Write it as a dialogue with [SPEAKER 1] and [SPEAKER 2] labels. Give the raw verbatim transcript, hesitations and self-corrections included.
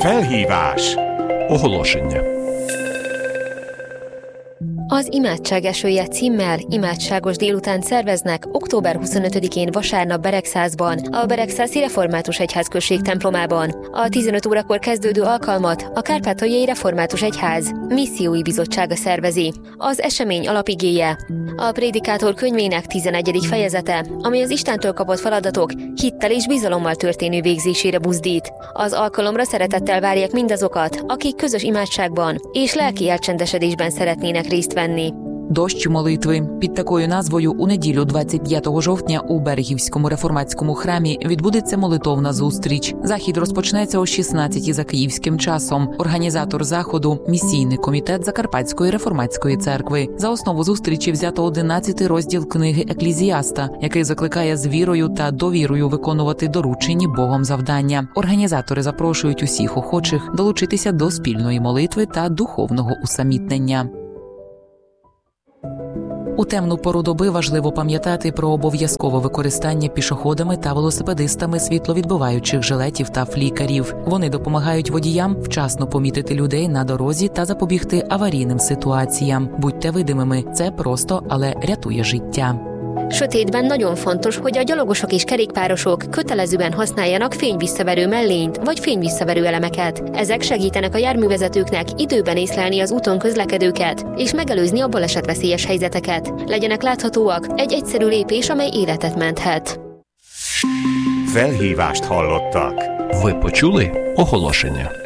[SPEAKER 1] Felhívás.
[SPEAKER 2] Оголошення.
[SPEAKER 3] Az Imádság esője címmel imádságos délután szerveznek október huszonötödikén vasárnap Beregszázban, a Beregszászi Református Egyházközség templomában. A tizenöt órakor kezdődő alkalmat a Kárpátaljai Református Egyház Missziói Bizottsága szervezi. Az esemény alapigéje a Prédikátor könyvének tizenegyedik fejezete, ami az Istentől kapott feladatok hittel és bizalommal történő végzésére buzdít. Az alkalomra szeretettel várják mindazokat, akik közös imádságban és lelki elcsendesedésben szeretnének részt venni.
[SPEAKER 4] Дощ молитви. Під такою назвою у неділю двадцять п'ятого жовтня у Берегівському реформатському храмі відбудеться молитовна зустріч. Захід розпочнеться о шістнадцятій за київським часом. Організатор заходу – Місійний комітет Закарпатської реформатської церкви. За основу зустрічі взято одинадцятий розділ книги Еклезіаста, який закликає з вірою та довірою виконувати доручені Богом завдання. Організатори запрошують усіх охочих долучитися до спільної молитви та духовного усамітнення. У темну пору доби важливо пам'ятати про обов'язкове використання пішоходами та велосипедистами світловідбиваючих жилетів та флікерів. Вони допомагають водіям вчасно помітити людей на дорозі та запобігти аварійним ситуаціям. Будьте видимими, це просто, але rятує життя.
[SPEAKER 3] Sötétben nagyon fontos, hogy a gyalogosok és kerékpárosok kötelezően használjanak fényvisszaverő mellényt vagy fényvisszaverő elemeket. Ezek segítenek a járművezetőknek időben észlelni az úton közlekedőket és megelőzni a balesetveszélyes helyzeteket. Legyenek láthatóak, egy egyszerű lépés, amely életet menthet.
[SPEAKER 1] Felhívást hallottak.
[SPEAKER 2] Ви почули оголошення.